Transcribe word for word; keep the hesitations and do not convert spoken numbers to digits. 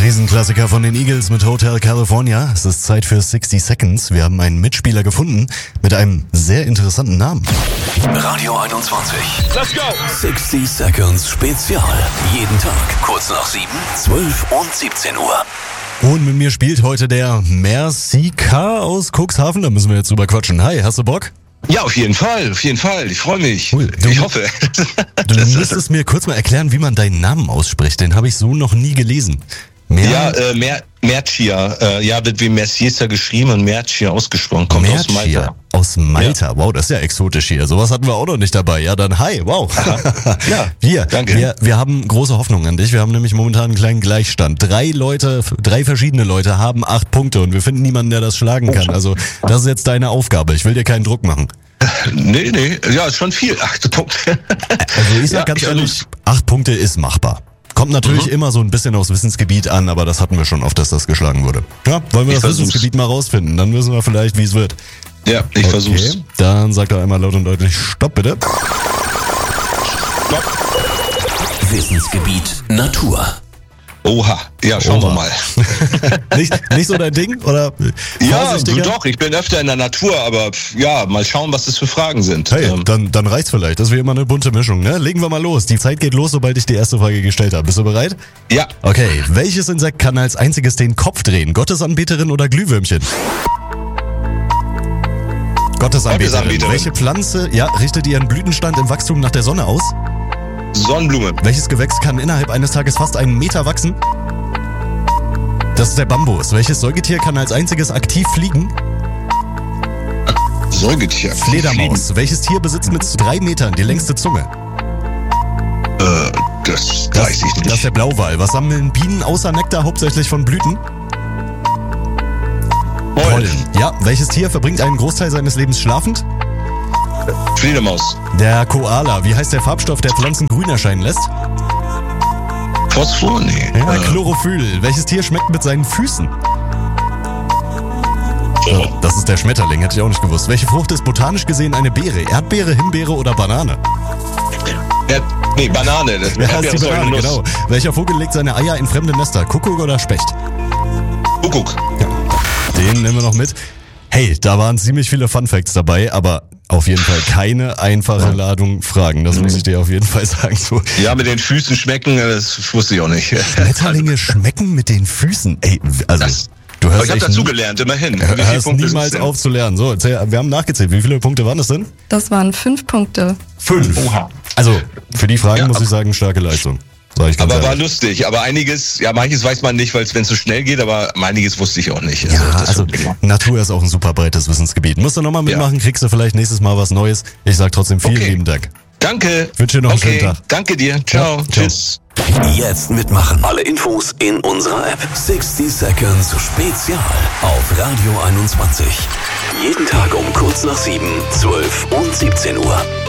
Riesenklassiker von den Eagles mit Hotel California. Es ist Zeit für sixty Seconds. Wir haben einen Mitspieler gefunden mit einem sehr interessanten Namen. Radio einundzwanzig. Let's go! sixty Seconds Spezial. Jeden Tag kurz nach sieben, zwölf und siebzehn Uhr. Und mit mir spielt heute der Merci K. aus Cuxhaven. Da müssen wir jetzt drüber quatschen. Hi, hast du Bock? Ja, auf jeden Fall, auf jeden Fall. Ich freue mich. Cool. Du, ich hoffe. Du müsstest mir kurz mal erklären, wie man deinen Namen ausspricht. Den habe ich so noch nie gelesen. Mer- ja, äh, Mer- Mercia. Äh, ja, wird wie Mercier geschrieben und Mercia ausgesprochen. Kommt Mercia, aus Malta. Aus Malta. Ja. Wow, das ist ja exotisch hier. Sowas hatten wir auch noch nicht dabei. Ja, dann hi, wow. Ja, wir, danke. Wir, wir haben große Hoffnung an dich. Wir haben nämlich momentan einen kleinen Gleichstand. Drei Leute, drei verschiedene Leute haben acht Punkte und wir finden niemanden, der das schlagen kann. Also das ist jetzt deine Aufgabe. Ich will dir keinen Druck machen. Nee, nee, ja, ist schon viel. Acht Punkte. Also ich sag Ja, ganz ich ehrlich, acht Punkte ist machbar. Kommt natürlich mhm. immer so ein bisschen aufs Wissensgebiet an, aber das hatten wir schon oft, dass das geschlagen wurde. Ja, wollen wir Ich das versuch's. Wissensgebiet mal rausfinden, dann wissen wir vielleicht, wie es wird. Ja, ich Okay, versuch's. dann sagt er einmal laut und deutlich, stopp bitte. Stopp. Wissensgebiet Natur. Oha. Ja, schauen Oha. wir mal. nicht, nicht so dein Ding? Oder Ja, vorsichtiger? doch, ich bin öfter in der Natur, aber pf, ja, mal schauen, was das für Fragen sind. Hey, Ähm, dann, dann reicht's vielleicht. Das ist wie immer eine bunte Mischung, ne? Legen wir mal los. Die Zeit geht los, sobald ich die erste Frage gestellt habe. Bist du bereit? ja, Okay. Welches Insekt kann als einziges den Kopf drehen? Gottesanbeterin oder Glühwürmchen? Gottesanbeterin. Gottesanbeterin. Welche Pflanze, ja, richtet ihren Blütenstand im Wachstum nach der Sonne aus? Sonnenblume. Welches Gewächs kann innerhalb eines Tages fast einen Meter wachsen? Das ist der Bambus. Welches Säugetier kann als einziges aktiv fliegen? Säugetier. Fledermaus. Welches Tier besitzt mit drei Metern die längste Zunge? Äh, das, Das, weiß ich nicht. das ist der Blauwal. Was sammeln Bienen außer Nektar hauptsächlich von Blüten? Pollen. Ja. Welches Tier verbringt einen Großteil seines Lebens schlafend? Fledermaus. Der Koala. Wie heißt der Farbstoff, der Pflanzen grün erscheinen lässt? Phosphor? Nee. Ja, äh, Chlorophyll. Welches Tier schmeckt mit seinen Füßen? oh. Das ist der Schmetterling, hätte ich auch nicht gewusst. Welche Frucht ist botanisch gesehen eine Beere? Erdbeere, Himbeere oder Banane? Ja, nee, Banane. Das Ja, ist die ist doch eine Banane, Nuss. genau. Welcher Vogel legt seine Eier in fremde Nester? Kuckuck oder Specht? Kuckuck. Den nehmen wir noch mit. Hey, da waren ziemlich viele Funfacts dabei, aber auf jeden Fall keine einfache Ladung Fragen. Das muss ich dir auf jeden Fall sagen. So, Ja, mit den Füßen schmecken, das wusste ich auch nicht. Schmetterlinge schmecken mit den Füßen. Ey, also Das- du Aber hörst ich habe echt dazugelernt, immerhin. Wie Hör- viele hörst Punkte niemals sind's denn? auf zu lernen. So, erzähl, wir haben nachgezählt. Wie viele Punkte waren das denn? Das waren fünf Punkte. Fünf. Oha. Also, für die Fragen Ja, muss aber- ich sagen, starke Leistung. Sag ich ganz Aber war ehrlich. lustig. Aber einiges, ja, manches weiß man nicht, weil es wenn es so schnell geht, aber einiges wusste ich auch nicht. Also, Ja, das also war- Natur ist auch ein super breites Wissensgebiet. Musst du nochmal mitmachen, kriegst du vielleicht nächstes Mal was Neues. Ich sag trotzdem vielen Okay. lieben Dank. Danke. Wünsche dir noch einen okay. schönen Tag. Danke dir. Ciao. Ja, ciao. Tschüss. Jetzt mitmachen. Alle Infos in unserer App. sixty Seconds Spezial auf Radio einundzwanzig. Jeden Tag um kurz nach sieben, zwölf und siebzehn Uhr.